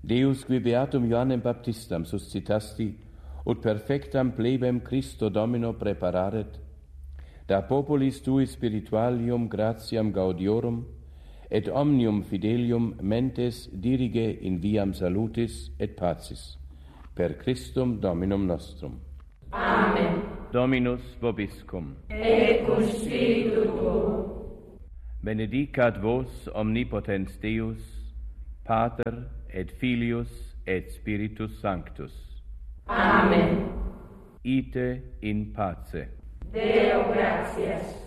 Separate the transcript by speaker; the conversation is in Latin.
Speaker 1: Deus qui beatum Ioannem Baptistam suscitasti, ut perfectam plebem Christo Domino prepararet, da populis tui spiritualium gratiam gaudiorum, et omnium fidelium mentes dirige in viam salutis et pacis. Per Christum Dominum nostrum.
Speaker 2: Amen.
Speaker 1: Dominus vobiscum.
Speaker 2: Et cum spiritu tuo.
Speaker 1: Benedicat vos omnipotens Deus, Pater et Filius et Spiritus Sanctus.
Speaker 2: Amen.
Speaker 1: Ite in pace.
Speaker 2: Deo gratias.